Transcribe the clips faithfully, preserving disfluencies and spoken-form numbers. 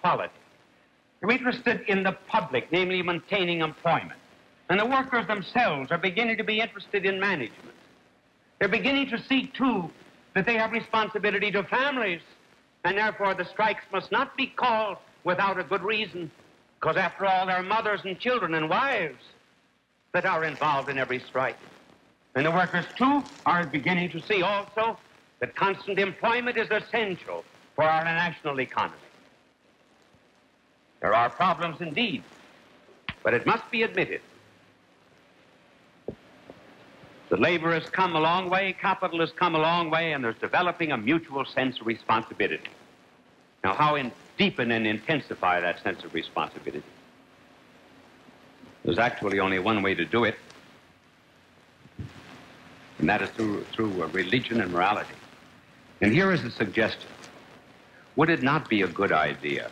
equality. They're interested in the public, namely maintaining employment. And the workers themselves are beginning to be interested in management. They're beginning to see, too, that they have responsibility to families, and therefore the strikes must not be called without a good reason, because after all, there are mothers and children and wives that are involved in every strike. And the workers, too, are beginning to see also that constant employment is essential for our national economy. There are problems indeed, but it must be admitted that labor has come a long way, capital has come a long way, and there's developing a mutual sense of responsibility. Now, how in deepen and intensify that sense of responsibility? There's actually only one way to do it, and that is through, through religion and morality. And here is a suggestion. Would it not be a good idea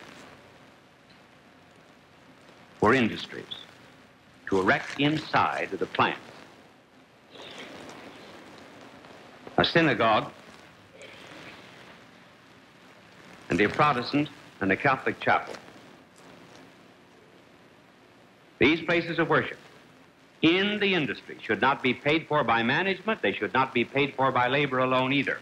for industries to erect inside of the plants a synagogue and a Protestant and a Catholic chapel? These places of worship in the industry should not be paid for by management. They should not be paid for by labor alone either.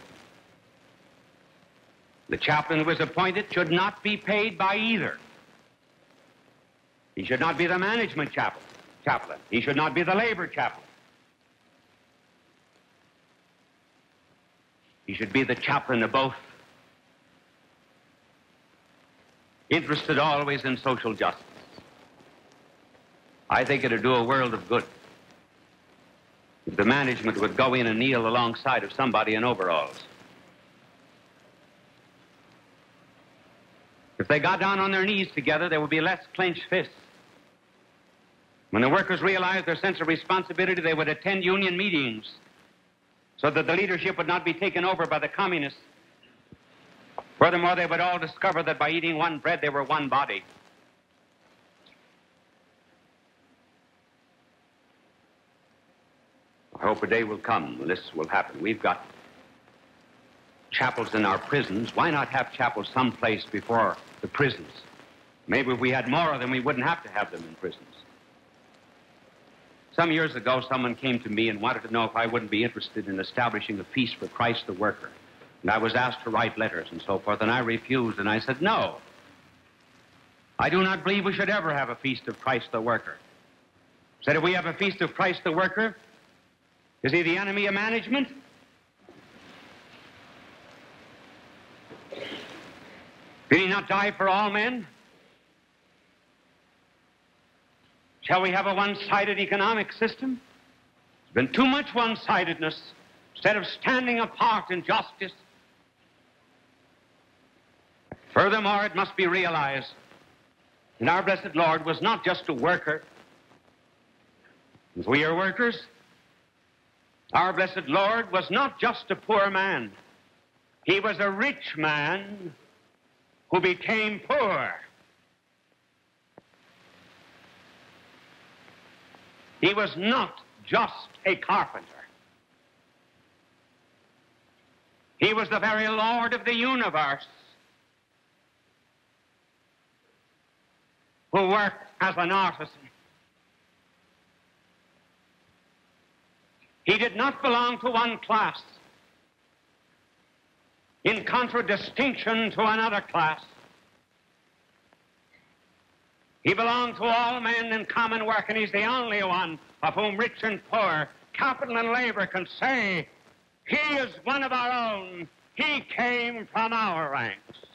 The chaplain who is appointed should not be paid by either. He should not be the management chaplain. chaplain. He should not be the labor chaplain. He should be the chaplain of both, interested always in social justice. I think it would do a world of good if the management would go in and kneel alongside of somebody in overalls. If they got down on their knees together, there would be less clenched fists. When the workers realized their sense of responsibility, they would attend union meetings so that the leadership would not be taken over by the communists. Furthermore, they would all discover that by eating one bread, they were one body. I hope a day will come when this will happen. We've got chapels in our prisons. Why not have chapels someplace before the prisons? Maybe if we had more of them, we wouldn't have to have them in prisons. Some years ago, someone came to me and wanted to know if I wouldn't be interested in establishing a feast for Christ the worker. And I was asked to write letters and so forth, and I refused, and I said, no. I do not believe we should ever have a feast of Christ the worker. I said, if we have a feast of Christ the worker, is he the enemy of management? Did he not die for all men? Shall we have a one-sided economic system? There's been too much one-sidedness. Instead of standing apart in justice. Furthermore, it must be realized that our blessed Lord was not just a worker. As we are workers, our blessed Lord was not just a poor man. He was a rich man who became poor. He was not just a carpenter. He was the very Lord of the universe who worked as an artisan. He did not belong to one class in contradistinction to another class. He belonged to all men in common work, and he's the only one of whom rich and poor, capital and labor can say, he is one of our own. He came from our ranks.